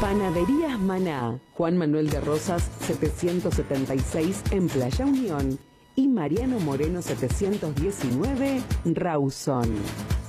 Panaderías Maná, Juan Manuel de Rosas 776 en Playa Unión y Mariano Moreno 719, Rawson.